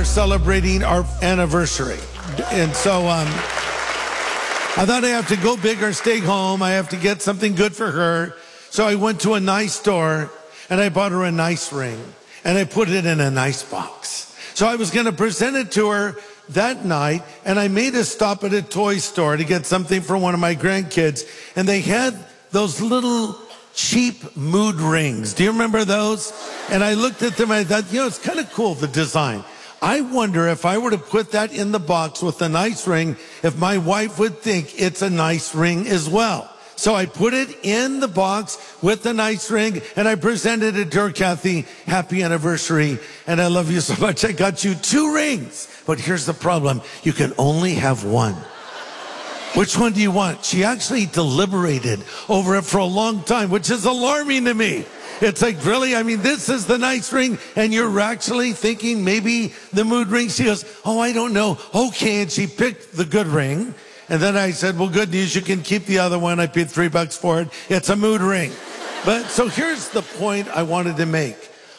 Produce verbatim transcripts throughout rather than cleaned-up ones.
we're celebrating our anniversary. And so um, I thought I have to go big or stay home. I have to get something good for her. So I went to a nice store and I bought her a nice ring and I put it in a nice box. So I was going to present it to her that night, and I made a stop at a toy store to get something for one of my grandkids, and they had those little cheap mood rings. Do you remember those? And I looked at them and I thought, you know, it's kind of cool, the design. I wonder if I were to put that in the box with a nice ring, if my wife would think it's a nice ring as well. So I put it in the box with the nice ring, and I presented it to her. Kathy, happy anniversary, and I love you so much. I got you two rings. But here's the problem. You can only have one. Which one do you want? She actually deliberated over it for a long time, which is alarming to me. It's like, really? I mean, this is the nice ring, and you're actually thinking maybe the mood ring? She goes, oh, I don't know. Okay, and she picked the good ring. And then I said, well, good news, you can keep the other one. I paid three bucks for it. It's a mood ring. But so here's the point I wanted to make.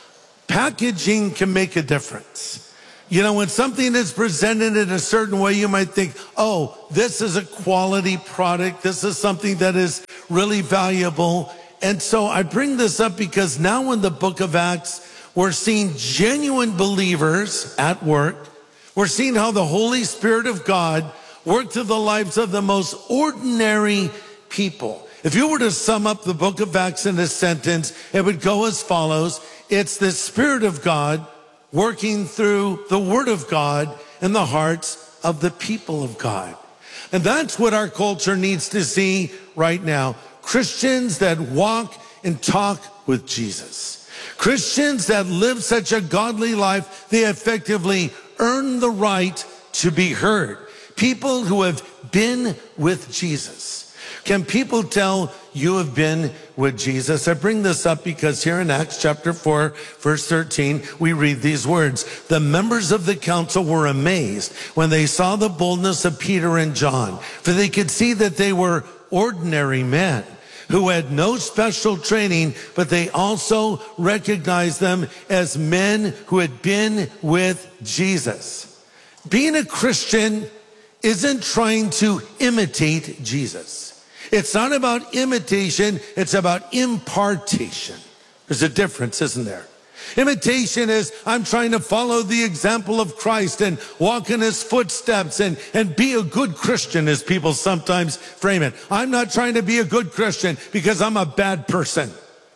Packaging can make a difference. You know, when something is presented in a certain way, you might think, oh, this is a quality product. This is something that is really valuable. And so I bring this up because now in the book of Acts, we're seeing genuine believers at work. We're seeing how the Holy Spirit of God worked through the lives of the most ordinary people. If you were to sum up the book of Acts in a sentence, it would go as follows. It's the Spirit of God working through the Word of God in the hearts of the people of God. And that's what our culture needs to see right now. Christians that walk and talk with Jesus. Christians that live such a godly life, they effectively earn the right to be heard. People who have been with Jesus. Can people tell you have been with Jesus? I bring this up because here in Acts chapter four, verse thirteen, we read these words. The members of the council were amazed when they saw the boldness of Peter and John, for they could see that they were ordinary men who had no special training, but they also recognized them as men who had been with Jesus. Being a Christian isn't trying to imitate Jesus. It's not about imitation, it's about impartation. There's a difference, isn't there? Imitation is, I'm trying to follow the example of Christ and walk in his footsteps and, and be a good Christian, as people sometimes frame it. I'm not trying to be a good Christian because I'm a bad person.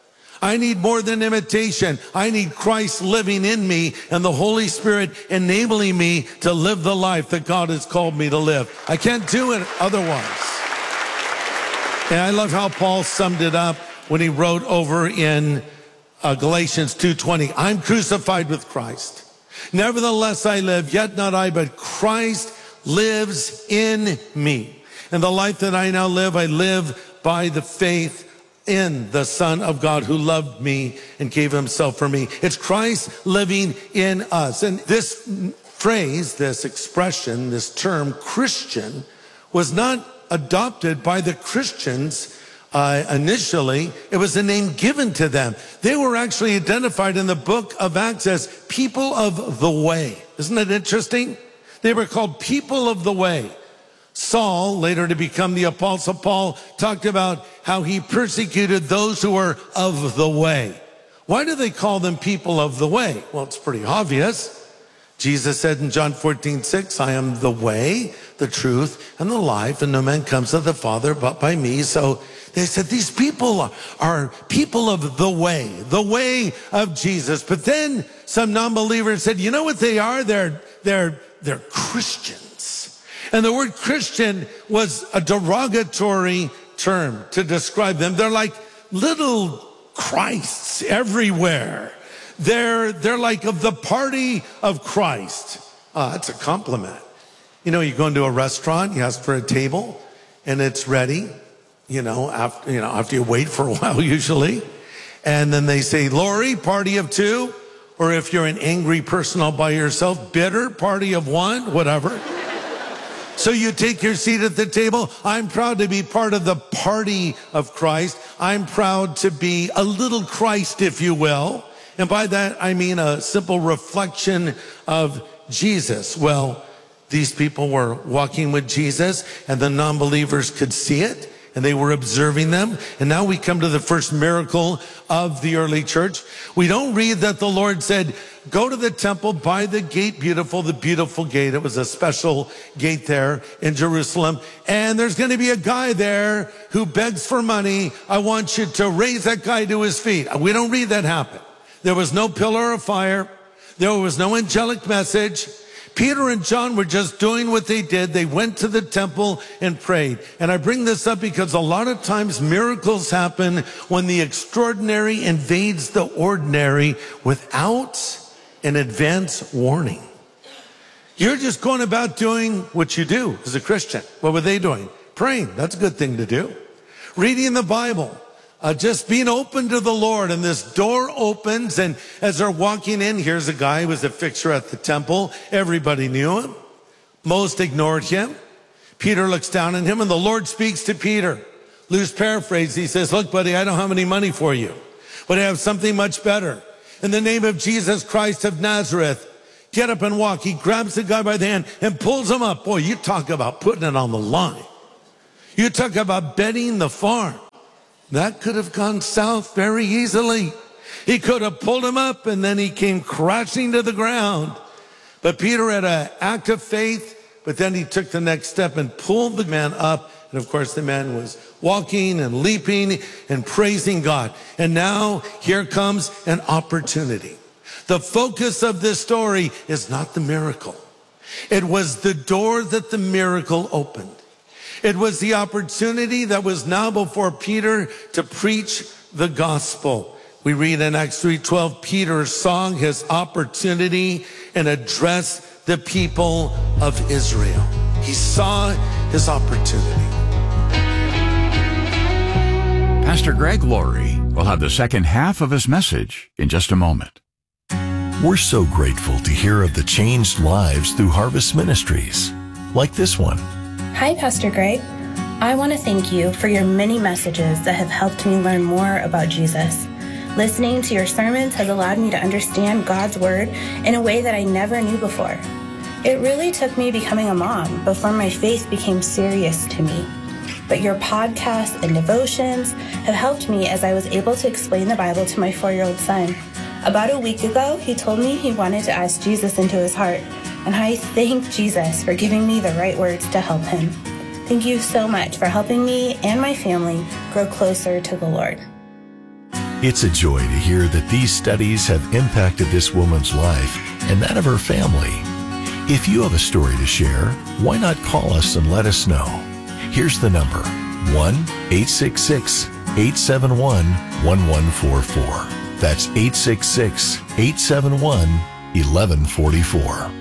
I need more than imitation. I need Christ living in me and the Holy Spirit enabling me to live the life that God has called me to live. I can't do it otherwise. And I love how Paul summed it up when he wrote over in uh, Galatians two twenty, I'm crucified with Christ. Nevertheless I live, yet not I, but Christ lives in me. And the life that I now live, I live by the faith in the Son of God who loved me and gave himself for me. It's Christ living in us. And this phrase, this expression, this term Christian was not adopted by the Christians uh, initially. It was a name given to them. They were actually identified in the book of Acts as people of the way. Isn't that interesting? They were called people of the way. Saul, later to become the Apostle Paul, talked about how he persecuted those who were of the way. Why do they call them people of the way? Well, it's pretty obvious. Jesus said in John fourteen six, I am the way, the truth, and the life, and no man comes to the Father but by me. So they said these people are, are people of the way, the way of Jesus. But then some non-believers said, you know what they are? They're, they're, they're Christians. And the word Christian was a derogatory term to describe them. They're like little Christs everywhere. They're, they're like of the party of Christ. Uh, that's a compliment. You know, you go into a restaurant, you ask for a table, and it's ready, you know, after, you know, after you wait for a while usually. And then they say, Lori, party of two. Or if you're an angry person all by yourself, bitter, party of one, whatever. So you take your seat at the table. I'm proud to be part of the party of Christ. I'm proud to be a little Christ, if you will. And by that, I mean a simple reflection of Jesus. Well, these people were walking with Jesus, and the non-believers could see it, and they were observing them. And now we come to the first miracle of the early church. We don't read that the Lord said, go to the temple by the gate beautiful, the beautiful gate. It was a special gate there in Jerusalem. And there's going to be a guy there who begs for money. I want you to raise that guy to his feet. We don't read that happen. There was no pillar of fire. There was no angelic message. Peter and John were just doing what they did. They went to the temple and prayed. And I bring this up because a lot of times miracles happen when the extraordinary invades the ordinary without an advance warning. You're just going about doing what you do as a Christian. What were they doing? Praying. That's a good thing to do. Reading the Bible. Uh, just being open to the Lord, and this door opens, and as they're walking in, here's a guy who was a fixture at the temple. Everybody knew him. Most ignored him. Peter looks down on him, and the Lord speaks to Peter. Loose paraphrase, he says, look, buddy, I don't have any money for you, but I have something much better. In the name of Jesus Christ of Nazareth, get up and walk. He grabs the guy by the hand and pulls him up. Boy, you talk about putting it on the line. You talk about betting the farm. That could have gone south very easily. He could have pulled him up, and then he came crashing to the ground. But Peter had an act of faith, but then he took the next step and pulled the man up. And of course, the man was walking and leaping and praising God. And now here comes an opportunity. The focus of this story is not the miracle. It was the door that the miracle opened. It was the opportunity that was now before Peter to preach the gospel. We read in Acts three twelve, Peter saw his opportunity and addressed the people of Israel. He saw his opportunity. Pastor Greg Laurie will have the second half of his message in just a moment. We're so grateful to hear of the changed lives through Harvest Ministries, like this one. Hi, Pastor Greg. I want to thank you for your many messages that have helped me learn more about Jesus. Listening to your sermons has allowed me to understand God's Word in a way that I never knew before. It really took me becoming a mom before my faith became serious to me. But your podcasts and devotions have helped me as I was able to explain the Bible to my four-year-old son. About a week ago, he told me he wanted to ask Jesus into his heart. And I thank Jesus for giving me the right words to help him. Thank you so much for helping me and my family grow closer to the Lord. It's a joy to hear that these studies have impacted this woman's life and that of her family. If you have a story to share, why not call us and let us know? Here's the number, one eight six six, eight seven one, one one four four. That's eight six six, eight seven one, one one four four.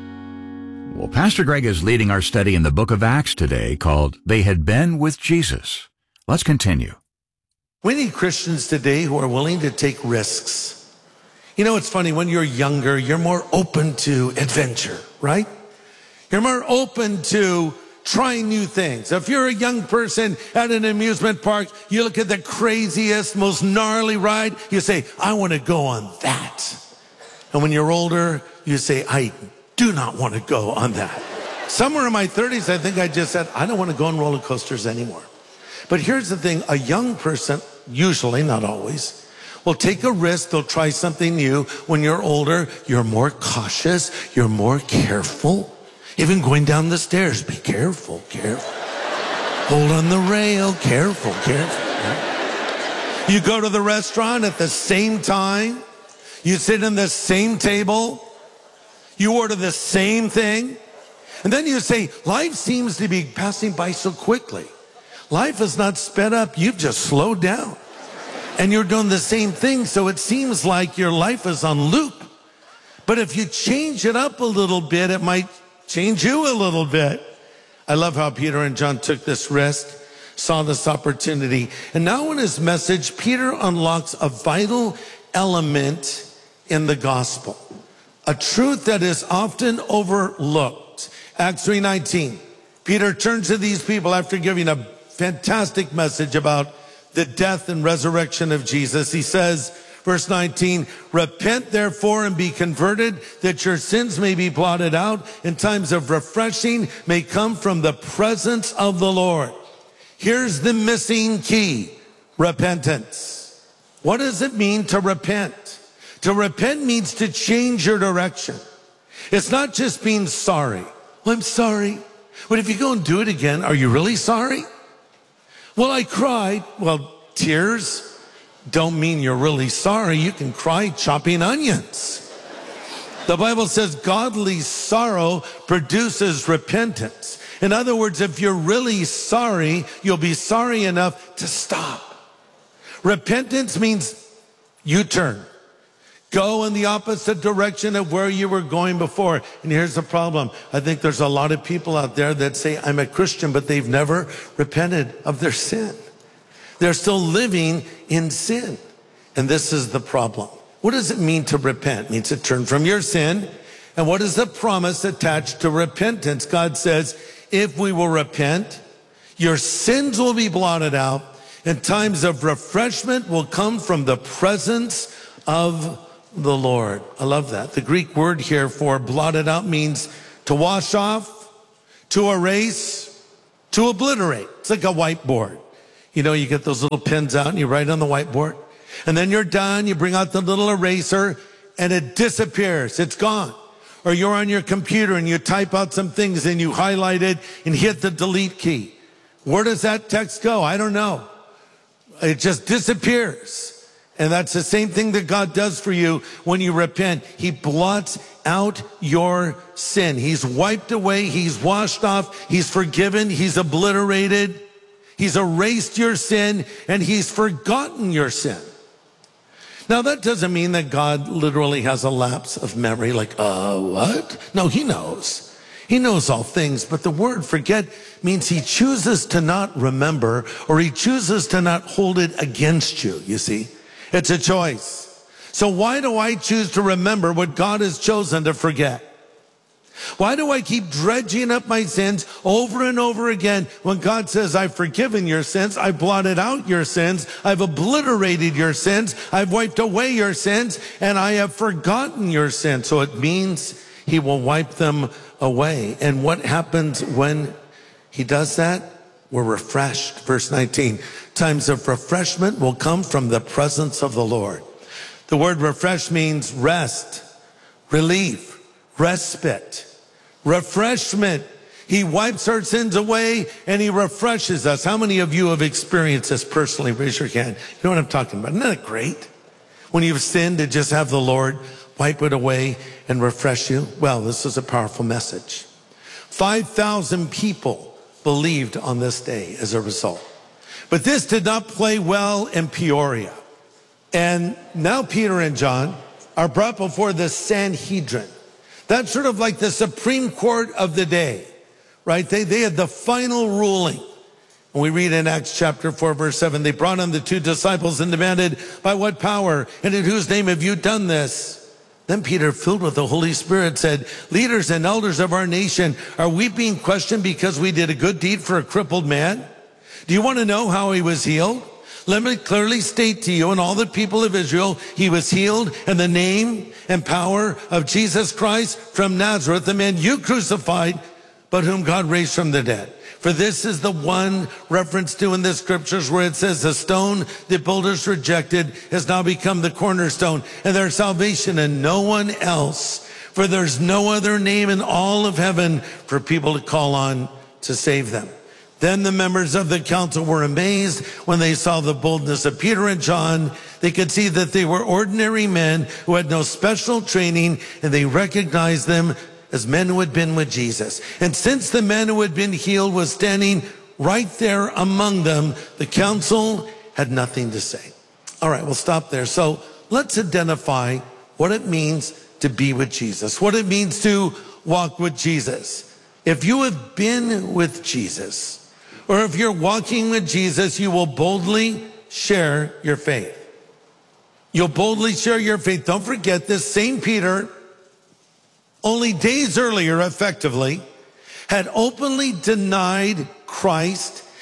Well, Pastor Greg is leading our study in the book of Acts today called They Had Been with Jesus. Let's continue. We need Christians today who are willing to take risks. You know, it's funny, when you're younger, you're more open to adventure, right? You're more open to trying new things. If you're a young person at an amusement park, you look at the craziest, most gnarly ride, you say, I want to go on that. And when you're older, you say, I do not want to go on that. Somewhere in my thirties, I think I just said, I don't want to go on roller coasters anymore. But here's the thing, a young person, usually, not always, will take a risk, they'll try something new. When you're older, you're more cautious, you're more careful. Even going down the stairs, be careful, careful. Hold on the rail, careful, careful. You go to the restaurant at the same time, you sit in the same table, you order the same thing, and then you say, life seems to be passing by so quickly. Life is not sped up, you've just slowed down. And you're doing the same thing, so it seems like your life is on loop. But if you change it up a little bit, it might change you a little bit. I love how Peter and John took this risk, saw this opportunity. And now in his message, Peter unlocks a vital element in the gospel. A truth that is often overlooked. Acts three nineteen. Peter turns to these people after giving a fantastic message about the death and resurrection of Jesus. He says, Verse nineteen, repent therefore and be converted, that your sins may be blotted out, and times of refreshing may come from the presence of the Lord. Here's the missing key: repentance. What does it mean to repent? To repent means to change your direction. It's not just being sorry. Well, I'm sorry. But if you go and do it again, are you really sorry? Well, I cried. Well, tears don't mean you're really sorry. You can cry chopping onions. The Bible says godly sorrow produces repentance. In other words, if you're really sorry, you'll be sorry enough to stop. Repentance means you turn. Go in the opposite direction of where you were going before. And here's the problem. I think there's a lot of people out there that say, I'm a Christian, but they've never repented of their sin. They're still living in sin. And this is the problem. What does it mean to repent? It means to turn from your sin. And what is the promise attached to repentance? God says, if we will repent, your sins will be blotted out, and times of refreshment will come from the presence of the Lord. I love that. The Greek word here for blotted out means to wash off, to erase, to obliterate. It's like a whiteboard. You know, you get those little pens out and you write on the whiteboard. And then you're done. You bring out the little eraser and it disappears. It's gone. Or you're on your computer and you type out some things and you highlight it and hit the delete key. Where does that text go? I don't know. It just disappears. And that's the same thing that God does for you when you repent. He blots out your sin. He's wiped away. He's washed off. He's forgiven. He's obliterated. He's erased your sin, and he's forgotten your sin. Now, that doesn't mean that God literally has a lapse of memory, like, uh, what? No, he knows. He knows all things, but the word forget means he chooses to not remember, or he chooses to not hold it against you, you see. It's a choice. So why do I choose to remember what God has chosen to forget? Why do I keep dredging up my sins over and over again when God says, I've forgiven your sins, I've blotted out your sins, I've obliterated your sins, I've wiped away your sins, and I have forgotten your sins? So it means he will wipe them away. And what happens when he does that? We're refreshed. Verse nineteen, times of refreshment will come from the presence of the Lord. The word refresh means rest, relief, respite, refreshment. He wipes our sins away and he refreshes us. How many of you have experienced this personally? Raise your hand. You know what I'm talking about. Isn't that great? When you've sinned, to just have the Lord wipe it away and refresh you. Well, this is a powerful message. five thousand people believed on this day as a result. But this did not play well in Peoria. And now Peter and John are brought before the Sanhedrin. That's sort of like the Supreme Court of the day, right? They, they had the final ruling. And we read in Acts chapter four, verse seven, they brought on the two disciples and demanded, by what power and in whose name have you done this? Then Peter, filled with the Holy Spirit, said, leaders and elders of our nation, are we being questioned because we did a good deed for a crippled man? Do you want to know how he was healed? Let me clearly state to you and all the people of Israel, he was healed in the name and power of Jesus Christ from Nazareth, the man you crucified, but whom God raised from the dead. For this is the one reference to in the scriptures where it says the stone the builders rejected has now become the cornerstone, and there's salvation in no one else. For there's no other name in all of heaven for people to call on to save them. Then the members of the council were amazed when they saw the boldness of Peter and John. They could see that they were ordinary men who had no special training, and they recognized them as men who had been with Jesus. And since the man who had been healed was standing right there among them, the council had nothing to say. All right, we'll stop there. So let's identify what it means to be with Jesus, what it means to walk with Jesus. If you have been with Jesus, or if you're walking with Jesus, you will boldly share your faith. You'll boldly share your faith. Don't forget this same Peter, only days earlier, effectively, had openly denied Christ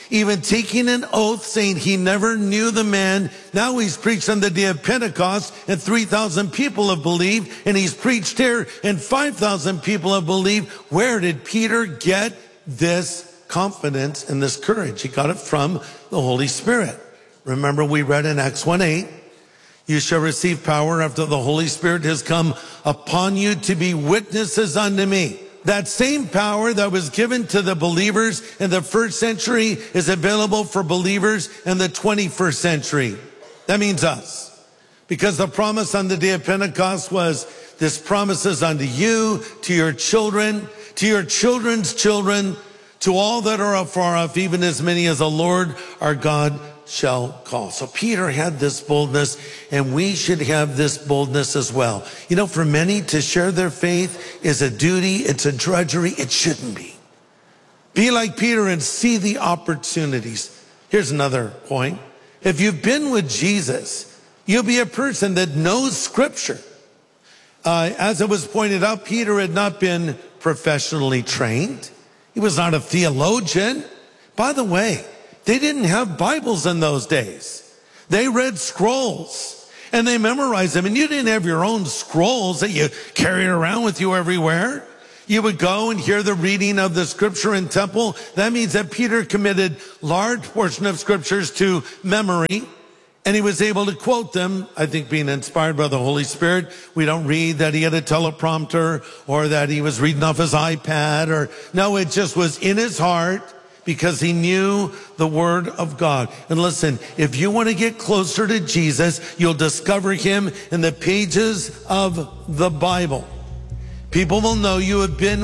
even taking an oath saying he never knew the man. Now he's preached on the day of Pentecost and three thousand people have believed, and he's preached here and five thousand people have believed. Where did Peter get this confidence and this courage? He got it from the Holy Spirit. Remember, we read in Acts one eight, you shall receive power after the Holy Spirit has come upon you to be witnesses unto me. That same power that was given to the believers in the first century is available for believers in the twenty-first century. That means us. Because the promise on the day of Pentecost was, this promises unto you, to your children, to your children's children, to all that are afar off, even as many as the Lord our God shall call. So Peter had this boldness, and we should have this boldness as well. You know, for many to share their faith is a duty, it's a drudgery. It shouldn't be. Be like Peter and see the opportunities. Here's another point. If you've been with Jesus, you'll be a person that knows Scripture. Uh, as it was pointed out, Peter had not been professionally trained. He was not a theologian. By the way, they didn't have Bibles in those days. They read scrolls and they memorized them. And you didn't have your own scrolls that you carried around with you everywhere. You would go and hear the reading of the Scripture in temple. That means that Peter committed large portion of Scriptures to memory, and he was able to quote them, I think being inspired by the Holy Spirit. We don't read that he had a teleprompter or that he was reading off his iPad, or no, it just was in his heart, because he knew the Word of God. And listen, if you want to get closer to Jesus, you'll discover him in the pages of the Bible. People will know you have been